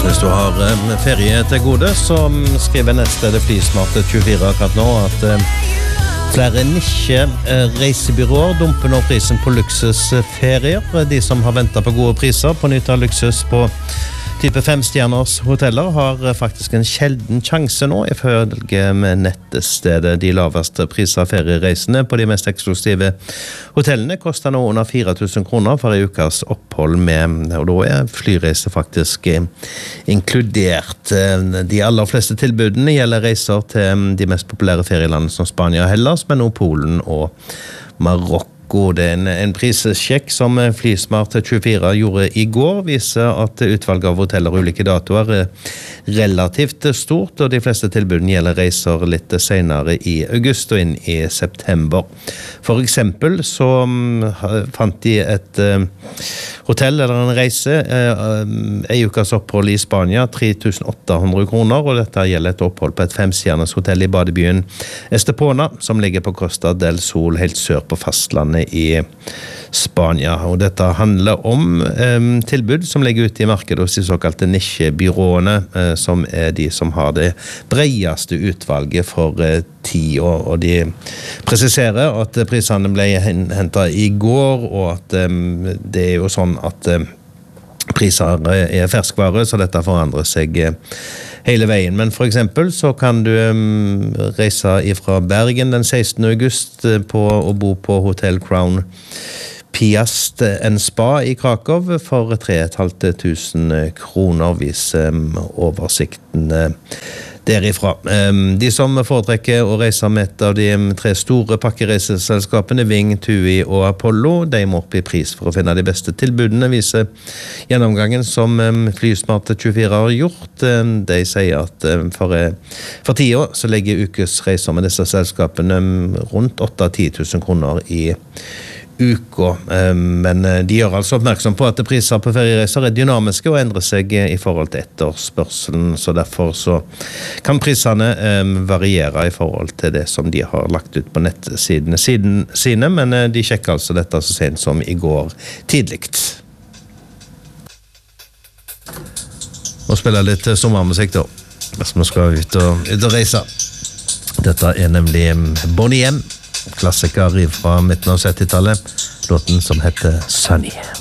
Hvis du har ferie til gode, så skriver nettstedet Flysmart24 akkurat nå at flere nisje-reisebyråer dumper nå prisen på luksusferier. De som har ventet på gode priser på nytt av luksus på type 5-stjerners hoteller har faktisk en sjelden sjanse nå, ifølge nettstedet. De laveste priser av feriereisene på de mest eksklusive hotellene koster nå under 4 000 kroner for en ukes opphold med, og da flyreise faktisk inkludert. De aller fleste tilbudene gjelder reiser til de mest populære ferielandene som Spania og Hellas, men også Polen og Marokko. Det en prissjekk som Flysmart24 gjorde i går viser at utvalget av hoteller og ulike datoer relativt stort, og de fleste tilbudene gjelder reiser litt senere i august og inn i september. For eksempel så fant de et hotell eller en reise, en ukas opphold i Spania, 3.800 kroner, og dette gjelder et opphold på et 5-stjerners hotell i badebyen Estepona, som ligger på Costa del Sol helt sør på fastlandet i Spania. Og dette handler om tilbud som ligger ute i markedet hos de såkalte nisjebyråene, som de som har det bredeste utvalget for tid, og de presiserer at prisene ble hentet i går, og at det jo sånn at priser ferskvare, så dette forandrer seg hele veien. Men for eksempel så kan du reise fra Bergen den 16. august og bo på Hotel Crown Piast en spa i Krakow for 3.500 kroner, viser oversikten derifra. De som foretrekker å reise med et av de 3 store pakkereiseselskapene, Ving, TUI og Apollo, de må opp i pris for å finne de beste tilbudene, viser gjennomgangen som Flysmart24 har gjort. De sier at for tida så legger ukesreiser med disse selskapene rundt 8-10 000 kroner i uka, men de gjør altså oppmerksom på at priser på feriereiser dynamiske og endrer seg i forhold til etterspørselen, så derfor så kan prisene variere i forhold til det som de har lagt ut på nettsidene sine, men de sjekker altså dette så sent som i går tidligt. Og spiller litt sommermusikk da, hvis man skal ut og reise. Dette nemlig Bonnie M, klassiker fra midten av 70-tallet, låten som heter Sunny.